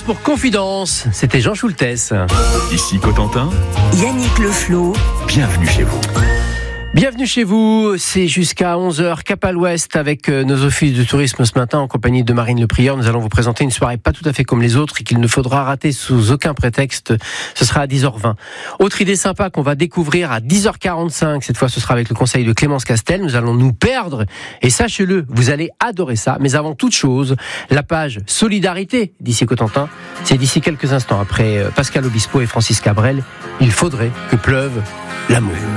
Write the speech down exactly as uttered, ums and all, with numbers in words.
pour Confidence. C'était Jean Schultes. Ici Cotentin, Yannick Leflot. bienvenue chez vous. Bienvenue chez vous, c'est jusqu'à onze heures, cap à l'ouest avec nos offices de tourisme ce matin en compagnie de Marine Le Prieur. Nous allons vous présenter une soirée pas tout à fait comme les autres et qu'il ne faudra rater sous aucun prétexte. Ce sera à dix heures vingt. Autre idée sympa qu'on va découvrir à dix heures quarante-cinq, cette fois ce sera avec le conseil de Clémence Castel. Nous allons nous perdre et sachez-le, vous allez adorer ça. Mais avant toute chose, la page Solidarité d'ici Cotentin, c'est d'ici quelques instants après Pascal Obispo et Francis Cabrel. Il faudrait que pleuve l'amour.